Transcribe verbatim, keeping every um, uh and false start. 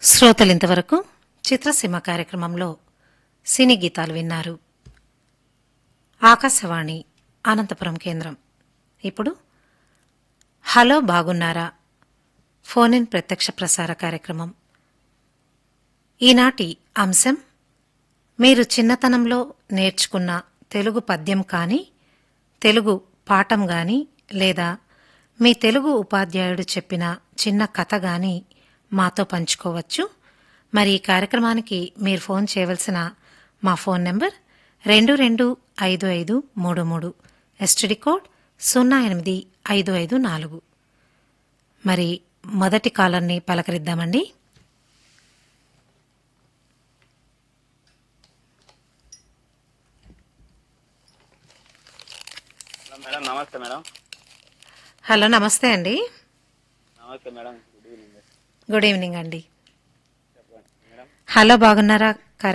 శ్రోతలింతవరకు చిత్రసీమ కార్యక్రమంలో సినీ గీతాలు విన్నారు. ఆకాశవాణి అనంతపురం కేంద్రం. ఇప్పుడు హలో బాగున్నారా ఫోన్ ఇన్ ప్రత్యక్ష ప్రసార కార్యక్రమం. ఈనాటి అంశం మీరు చిన్నతనంలో నేర్చుకున్న తెలుగు పద్యం కానీ తెలుగు పాఠం గాని లేదా మీ తెలుగు ఉపాధ్యాయుడు చెప్పిన చిన్న కథ గాని మాతో పంచుకోవచ్చు. మరి ఈ కార్యక్రమానికి మీరు ఫోన్ చేయవలసిన మా ఫోన్ నంబర్ రెండు రెండు ఐదు ఐదు మూడు మూడు, ఎస్టీడీ కోడ్ సున్నా ఎనిమిది ఐదు ఐదు నాలుగు. మరి మొదటి కాలర్ని పలకరిద్దామండి. మేడం నమస్తే మేడం. హలో, నమస్తే అండి. నమస్తే madam. Good evening. Good evening అండి. చెప్పండి మేడం. హలో బాగున్నారా